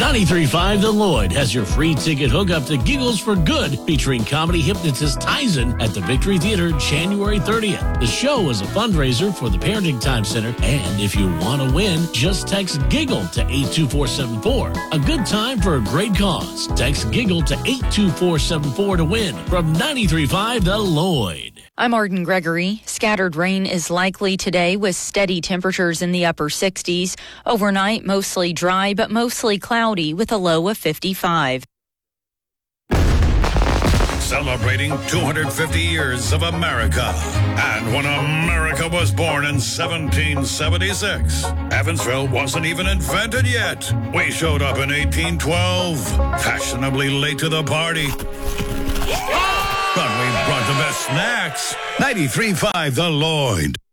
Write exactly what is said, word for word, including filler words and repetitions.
ninety-three point five The Lloyd has your free ticket hookup to Giggles for Good, featuring comedy hypnotist Tyson at the Victory Theater January thirtieth. The show is a fundraiser for the Parenting Time Center, and if you want to win, just text GIGGLE to eight two four seven four. A good time for a great cause. Text GIGGLE to eight two four seven four to win from ninety-three point five The Lloyd. I'm Arden Gregory. Scattered rain is likely today with steady temperatures in the upper sixties. Overnight, mostly dry, but mostly cloudy with a low of fifty-five. Celebrating two hundred fifty years of America. And when America was born in seventeen seventy-six, Evansville wasn't even invented yet. We showed up in eighteen twelve, fashionably late to the party. But we brought the best snacks. ninety-three point five The Lloyd.